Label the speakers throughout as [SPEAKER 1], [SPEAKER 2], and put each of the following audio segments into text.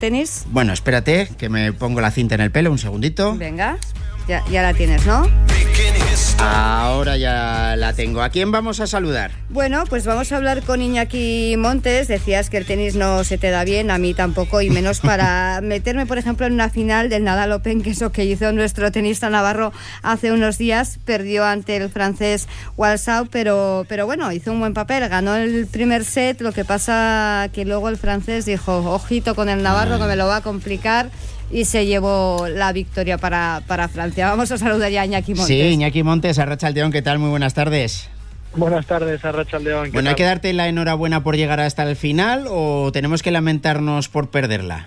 [SPEAKER 1] tenis?
[SPEAKER 2] Bueno, espérate, que me pongo la cinta en el pelo, un segundito.
[SPEAKER 1] Venga, ya la tienes, ¿no?
[SPEAKER 2] Ahora ya la tengo. ¿A quién vamos a saludar?
[SPEAKER 1] Bueno, pues vamos a hablar con Iñaki Montes. Decías que el tenis no se te da bien, a mí tampoco, y menos para meterme, por ejemplo, en una final del Nadal Open, que es lo que hizo nuestro tenista navarro hace unos días. Perdió ante el francés Walsau, pero bueno, hizo un buen papel, ganó el primer set. Lo que pasa que luego el francés dijo, ojito con el navarro, que me lo va a complicar, y se llevó la victoria para Francia. Vamos a saludar ya a Iñaki Montes.
[SPEAKER 2] Sí, Iñaki Montes, Arratsaldeon, ¿qué tal? Muy buenas tardes.
[SPEAKER 3] Buenas tardes, Arratsaldeon.
[SPEAKER 2] Bueno, ¿hay que darte la enhorabuena por llegar hasta el final o tenemos que lamentarnos por perderla?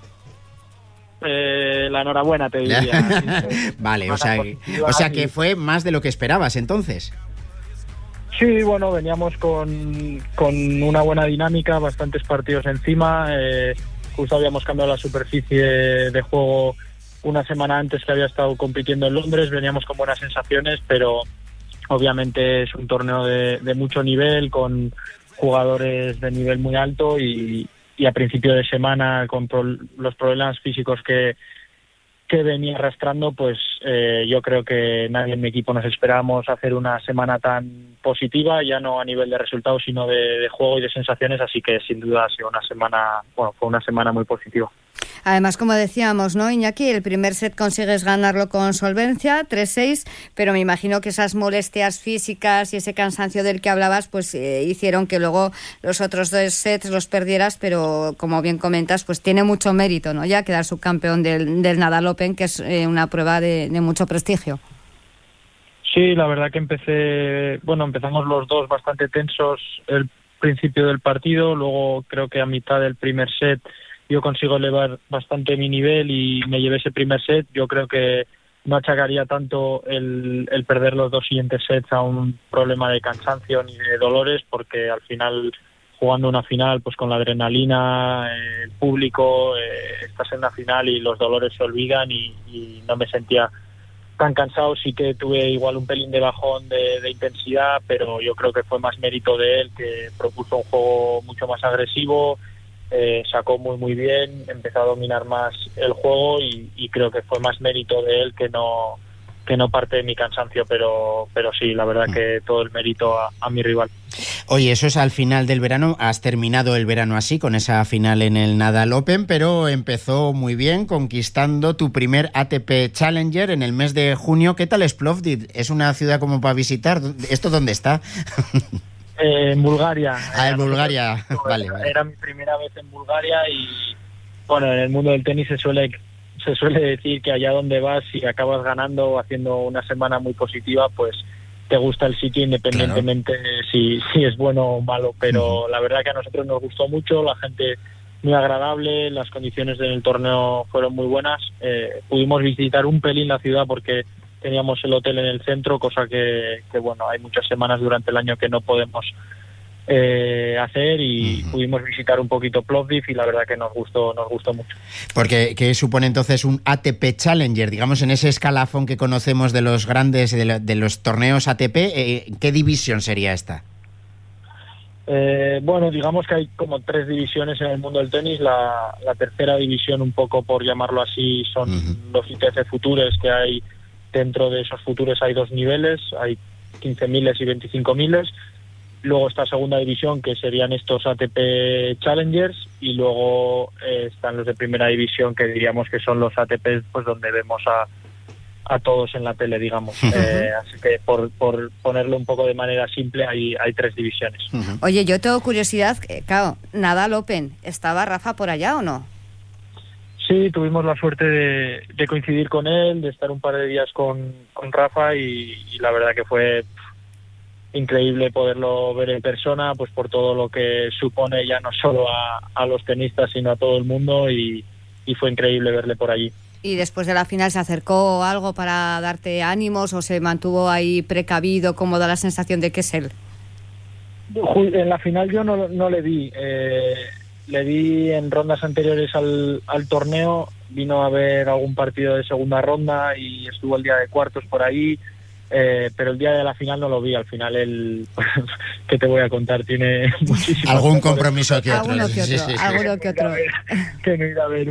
[SPEAKER 3] La enhorabuena, te diría.
[SPEAKER 2] Vale, o sea que fue más de lo que esperabas, entonces.
[SPEAKER 3] Sí, bueno, veníamos con una buena dinámica, bastantes partidos encima. Justo habíamos cambiado la superficie de juego una semana antes, que había estado compitiendo en Londres. Veníamos con buenas sensaciones, pero obviamente es un torneo de mucho nivel, con jugadores de nivel muy alto, y a principio de semana, con los problemas físicos que venía arrastrando, pues yo creo que nadie en mi equipo nos esperábamos hacer una semana tan positiva, ya no a nivel de resultados, sino de juego y de sensaciones, así que sin duda ha sido fue una semana muy positiva.
[SPEAKER 1] Además, como decíamos, ¿no, Iñaki? El primer set consigues ganarlo con solvencia, 3-6, pero me imagino que esas molestias físicas y ese cansancio del que hablabas, pues hicieron que luego los otros dos sets los perdieras, pero como bien comentas, pues tiene mucho mérito, ¿no? Ya quedar subcampeón del Nadal Open, que es una prueba de mucho prestigio.
[SPEAKER 3] Sí, la verdad que empezamos los dos bastante tensos el principio del partido. Luego creo que a mitad del primer set yo consigo elevar bastante mi nivel y me llevé ese primer set. Yo creo que no achacaría tanto el perder los dos siguientes sets a un problema de cansancio ni de dolores, porque al final, jugando una final, pues con la adrenalina, el público, estás en una final y los dolores se olvidan, y no me sentía tan cansado. Sí que tuve igual un pelín de bajón de intensidad, pero yo creo que fue más mérito de él, que propuso un juego mucho más agresivo, sacó muy bien, empezó a dominar más el juego, y creo que fue más mérito de él que no parte de mi cansancio, pero sí, la verdad que todo el mérito a mi rival.
[SPEAKER 2] Oye, eso es al final del verano. Has terminado el verano así, con esa final en el Nadal Open, pero empezó muy bien, conquistando tu primer ATP Challenger en el mes de junio. ¿Qué tal es Plovdiv? ¿Es una ciudad como para visitar? ¿Esto dónde está?
[SPEAKER 3] En Bulgaria.
[SPEAKER 2] En Bulgaria. Vale.
[SPEAKER 3] Era mi primera vez en Bulgaria, y bueno, en el mundo del tenis se suele decir que allá donde vas, si acabas ganando o haciendo una semana muy positiva, pues te gusta el sitio, independientemente si es bueno o malo. Pero la verdad que a nosotros nos gustó mucho, la gente muy agradable, las condiciones del torneo fueron muy buenas. Pudimos visitar un pelín la ciudad porque teníamos el hotel en el centro, cosa que bueno, hay muchas semanas durante el año que no podemos hacer, y pudimos visitar un poquito Plovdiv, y la verdad que nos gustó mucho.
[SPEAKER 2] Porque ¿qué supone entonces un ATP Challenger? Digamos, en ese escalafón que conocemos de los grandes, de los torneos ATP, ¿qué división sería esta?
[SPEAKER 3] Bueno, digamos que hay como 3 divisiones en el mundo del tenis. La tercera división, un poco por llamarlo así, son los ITF Futures, que hay dentro de esos Futures hay 2 niveles, hay 15.000 y 25.000. Luego está segunda división, que serían estos ATP Challengers, y luego están los de primera división, que diríamos que son los ATP, pues donde vemos a todos en la tele, digamos. Así que por ponerlo un poco de manera simple, hay 3 divisiones.
[SPEAKER 1] Oye, yo tengo curiosidad, claro, Nadal Open, ¿estaba Rafa por allá o no?
[SPEAKER 3] Sí, tuvimos la suerte de coincidir con él, de estar un par de días con Rafa, y la verdad que fue increíble poderlo ver en persona, pues por todo lo que supone, ya no solo a los tenistas, sino a todo el mundo, y fue increíble verle por allí.
[SPEAKER 1] ¿Y después de la final se acercó algo para darte ánimos, o se mantuvo ahí precavido? ¿Cómo da la sensación de que es él?
[SPEAKER 3] En la final yo no le vi. Le vi en rondas anteriores al torneo, vino a ver algún partido de segunda ronda y estuvo el día de cuartos por ahí. pero el día de la final no lo vi. Al final él, ¿qué te voy a contar? Tiene muchísimo.
[SPEAKER 2] Algún compromiso que otro.
[SPEAKER 1] Alguno que otro.
[SPEAKER 3] Que no ir a ver